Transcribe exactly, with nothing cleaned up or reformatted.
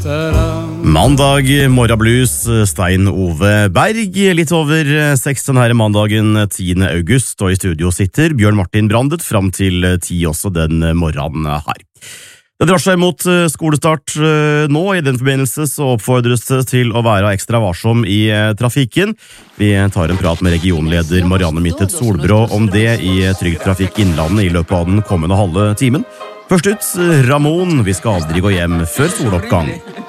Mandag, morgenblues, Stein Ove Berg, litt over seks denne mandagen tiende august, og i studio sitter Bjørn Martin Brandet fram til ti også den morgenen her. Det drar seg mot skolestart nå. I den forbindelse så oppfordres det til å være ekstra varsom i trafikken. Vi tar en prat med regionleder Marianne Mittet Solbrå om det i Trygg Trafikk Innlandet i løpet av den kommende halve timen. Først ut, Ramón, vi skal aldri gå hjem før soloppgang.